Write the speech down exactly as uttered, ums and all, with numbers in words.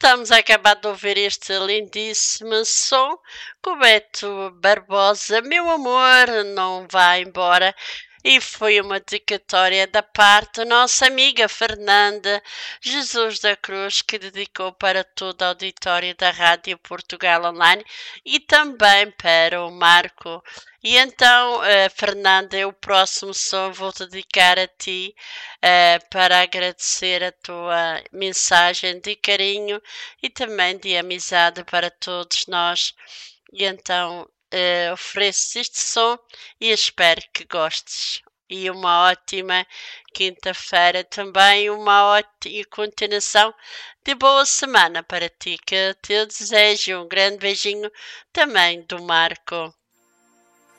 Estamos a acabar de ouvir este lindíssimo som com o Beto Barbosa. Meu amor, não vá embora. E foi uma dedicatória da parte da nossa amiga Fernanda Jesus da Cruz, que dedicou para todo o auditório da Rádio Portugal Online e também para o Marco. E então, uh, Fernanda, o próximo som vou dedicar a ti uh, para agradecer a tua mensagem de carinho e também de amizade para todos nós. E então, uh, ofereço este som e espero que gostes. E uma ótima quinta-feira também, uma ótima continuação de boa semana para ti, que te desejo um grande beijinho também do Marco.